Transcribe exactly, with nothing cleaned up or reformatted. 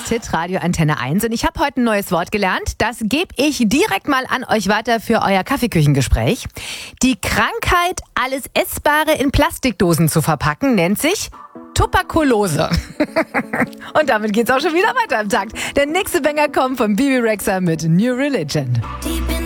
ist Hitradio Antenne eins und ich habe heute ein neues Wort gelernt. Das gebe ich direkt mal an euch weiter für euer Kaffeeküchengespräch. Die Krankheit, alles Essbare in Plastikdosen zu verpacken, nennt sich Tuberkulose. Und damit geht's auch schon wieder weiter im Takt. Der nächste Banger kommt von Bibi Rexha mit New Religion.